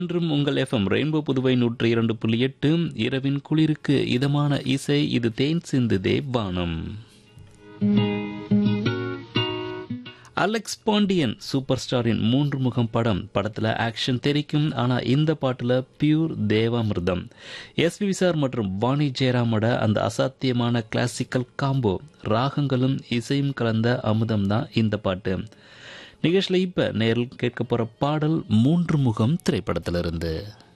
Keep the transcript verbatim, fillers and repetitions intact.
இன்றும் உங்கள் FM rainbow Puduvai நூற்றி இரண்டு புள்ளி எட்டு இரவின் குளிருக்கு இதமான இசை. இது தேன் சிந்து தேவானம். அலெக்ஸ் பாண்டியன் சூப்பர் ஸ்டாரின் மூன்று முகம் படம். படத்துல ஆக்ஷன் தெரிக்கும், ஆனா இந்த பாட்டுல பியூர் தேவாமிர்தம். எஸ் வி சார் மற்றும் வாணி ஜெயராமோட அந்த அசாத்தியமான கிளாசிக்கல் காம்போ, ராகங்களும் இசையும் கலந்த அமுதம் தான் இந்த பாட்டு. நிகழ்ச்சியில் இப்ப நேரில் கேட்க போற பாடல் மூன்று முகம் திரைப்படத்திலிருந்து.